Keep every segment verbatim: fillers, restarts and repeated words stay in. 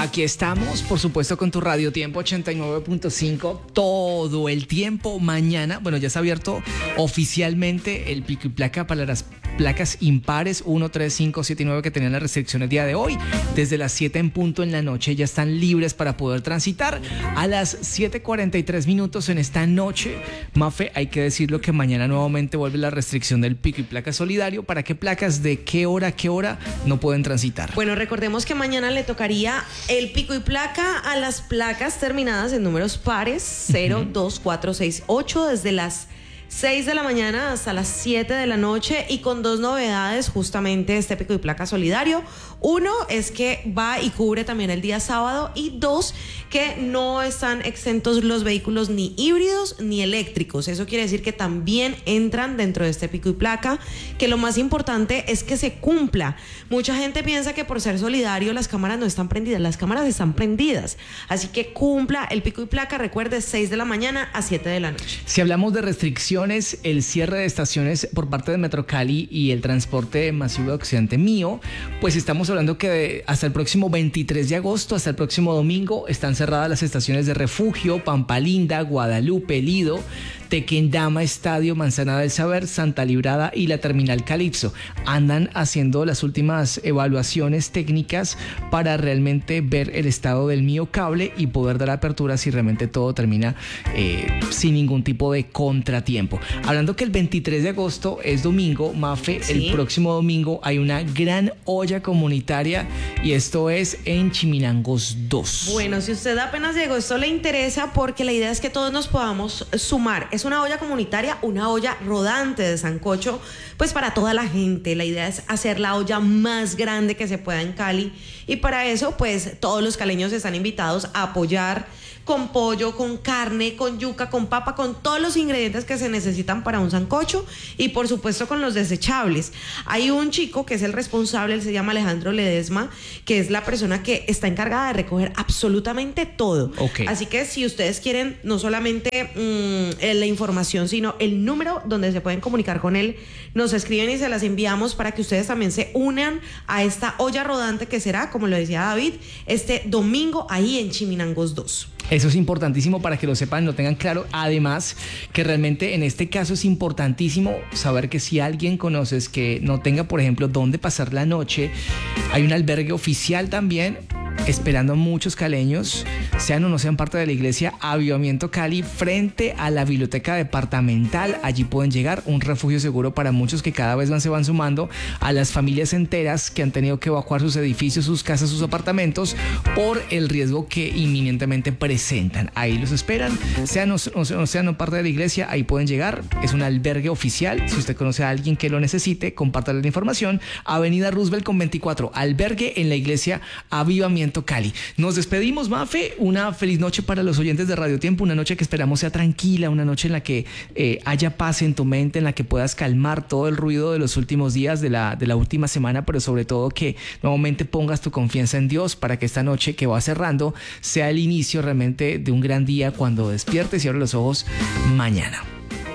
Aquí estamos, por supuesto, con tu Radio Tiempo ochenta y nueve punto cinco todo el tiempo. Mañana, bueno, ya se ha abierto oficialmente el pico y placa para las placas impares uno, tres, cinco, siete y nueve que tenían las restricciones el día de hoy. Desde las siete en punto en la noche ya están libres para poder transitar. A las siete cuarenta y tres minutos en esta noche, Mafe, hay que decirlo que mañana nuevamente vuelve la restricción del pico y placa solidario. ¿Para qué placas, de qué hora a qué hora no pueden transitar? Bueno, recordemos que mañana le tocaría el pico y placa a las placas terminadas en números pares cero, uh-huh. dos, cuatro, seis, ocho desde las seis de la mañana hasta las siete de la noche, y con dos novedades justamente este pico y placa solidario. Uno es que va y cubre también el día sábado, y dos, que no están exentos los vehículos ni híbridos ni eléctricos. Eso quiere decir que también entran dentro de este pico y placa, que lo más importante es que se cumpla. Mucha gente piensa que por ser solidario las cámaras no están prendidas. Las cámaras están prendidas, así que cumpla el pico y placa. Recuerde, seis de la mañana a siete de la noche. Si hablamos de restricciones, el cierre de estaciones por parte de Metro Cali y el transporte masivo de Occidente Mío, pues estamos hablando que de, hasta el próximo veintitrés de agosto, hasta el próximo domingo, están cerradas las estaciones de Refugio, Pampa Linda, Guadalupe, Lido, Tequendama, Estadio, Manzana del Saber, Santa Librada y la Terminal Calipso. Andan haciendo las últimas evaluaciones técnicas para realmente ver el estado del Mío Cable y poder dar apertura si realmente todo termina eh, sin ningún tipo de contratiempo. Hablando que el veintitrés de agosto es domingo, Mafe, ¿sí? El próximo domingo hay una gran olla comunitaria, y esto es en Chiminangos dos. Bueno, si usted apenas llegó, esto le interesa porque la idea es que todos nos podamos sumar. Es una olla comunitaria, una olla rodante de sancocho, pues para toda la gente. La idea es hacer la olla más grande que se pueda en Cali, y para eso pues todos los caleños están invitados a apoyar con pollo, con carne, con yuca, con papa, con todos los ingredientes que se necesitan para un sancocho, y por supuesto con los desechables. Hay un chico que es el responsable, él se llama Alejandro Ledesma, que es la persona que está encargada de recoger absolutamente todo. Okay. Así que si ustedes quieren no solamente mmm, la información, sino el número donde se pueden comunicar con él, nos escriben y se las enviamos para que ustedes también se unan a esta olla rodante que será, como lo decía David, este domingo ahí en Chiminangos dos. Eso es importantísimo para que lo sepan, lo tengan claro. Además, que realmente en este caso es importantísimo saber que si alguien conoces que no tenga, por ejemplo, dónde pasar la noche, hay un albergue oficial también esperando a muchos caleños, sean o no sean parte de la iglesia, Avivamiento Cali, frente a la biblioteca departamental. Allí pueden llegar, un refugio seguro para muchos que cada vez más se van sumando a las familias enteras que han tenido que evacuar sus edificios, sus casas, sus apartamentos por el riesgo que inminentemente presentan. Ahí los esperan, sean o no sean parte de la iglesia, ahí pueden llegar. Es un albergue oficial. Si usted conoce a alguien que lo necesite, compártale la información. Avenida Roosevelt con veinticuatro, albergue en la iglesia Avivamiento Cali. Nos despedimos, Mafe. Una feliz noche para los oyentes de Radio Tiempo, una noche que esperamos sea tranquila, una noche en la que eh, haya paz en tu mente, en la que puedas calmar todo el ruido de los últimos días, de la, de la última semana, pero sobre todo que nuevamente pongas tu confianza en Dios para que esta noche que va cerrando sea el inicio realmente de un gran día cuando despiertes y abres los ojos mañana.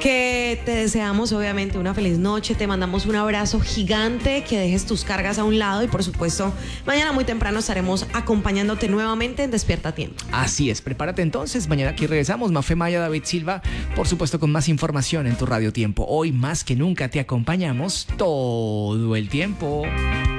Que te deseamos obviamente una feliz noche, te mandamos un abrazo gigante, que dejes tus cargas a un lado, y por supuesto mañana muy temprano estaremos acompañándote nuevamente en Despierta a Tiempo. Así es, prepárate entonces, mañana aquí regresamos, Mafe Maya, David Silva, por supuesto con más información en tu Radio Tiempo. Hoy más que nunca te acompañamos todo el tiempo.